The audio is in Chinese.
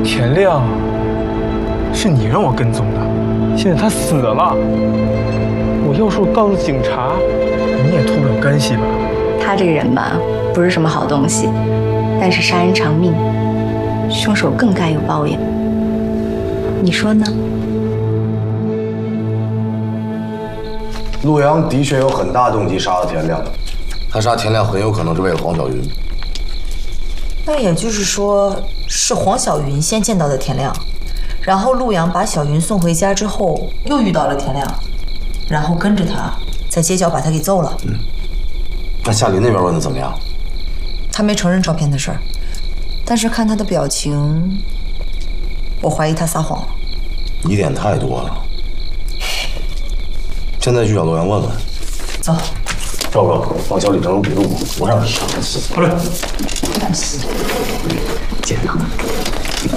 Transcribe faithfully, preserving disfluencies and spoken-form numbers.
田亮，是你让我跟踪的，现在他死了，我要是我告诉警察，你也脱不了干系吧？ 他这个人吧，不是什么好东西，但是杀人偿命，凶手更该有报应。你说呢？ 陆阳的确有很大动机杀了田亮，他杀田亮很有可能是为了黄小云。 那也就是说，是黄小云先见到的田亮，然后陆阳把小云送回家之后，又遇到了田亮，然后跟着他，在街角把他给揍了。 嗯，那夏琳那边问的怎么样？ 他没承认照片的事儿，但是看他的表情，我怀疑他撒谎了。 疑点太多了。现在去找陆阳问问。 走。 赵哥，帮小李整理笔录，我让人上。 好嘞。 但是， 见谅。